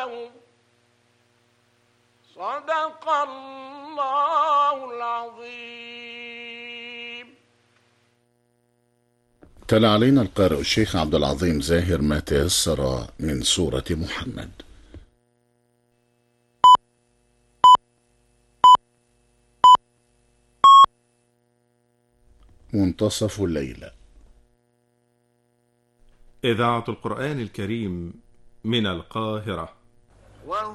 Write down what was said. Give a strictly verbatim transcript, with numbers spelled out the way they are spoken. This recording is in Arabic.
صدق الله العظيم. تلا علينا القارئ الشيخ عبد العظيم زاهر ما تيسر من سورة محمد. منتصف الليل. إذاعة القرآن الكريم من القاهرة.